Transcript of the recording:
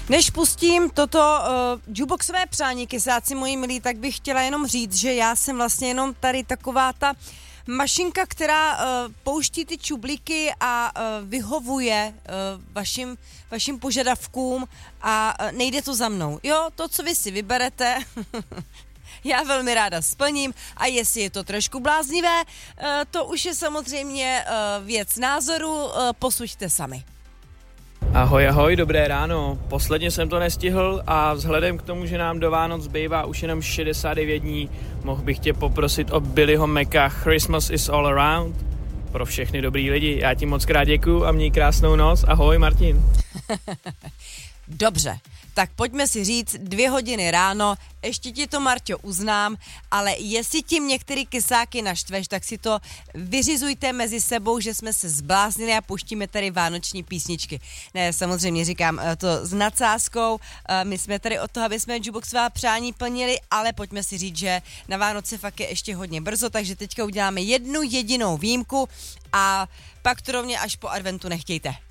Než pustím toto jukeboxové přání, kysáci moji milí, tak bych chtěla jenom říct, že já jsem vlastně jenom tady taková ta mašinka, která pouští ty čublíky a vyhovuje vašim požadavkům a nejde to za mnou. Jo, to, co vy si vyberete, já velmi ráda splním a jestli je to trošku bláznivé, to už je samozřejmě věc názoru, posuďte sami. Ahoj, dobré ráno. Posledně jsem to nestihl a vzhledem k tomu, že nám do Vánoc zbývá už jenom 69 dní, mohl bych tě poprosit o Billyho Maca Christmas is all around. Pro všechny dobrý lidi. Já ti moc krát děkuju a měj krásnou noc. Ahoj, Martin. Dobře, tak pojďme si říct 2 hodiny ráno, ještě ti to, Marťo, uznám, ale jestli tím některý kysáky naštveš, tak si to vyřizujte mezi sebou, že jsme se zbláznili a puštíme tady vánoční písničky. Ne, samozřejmě říkám to s nadsázkou, my jsme tady od toho, aby jsme jukeboxová přání plnili, ale pojďme si říct, že na Vánoce fakt je ještě hodně brzo, takže teďka uděláme jednu jedinou výjimku a pak to rovně až po adventu nechtějte.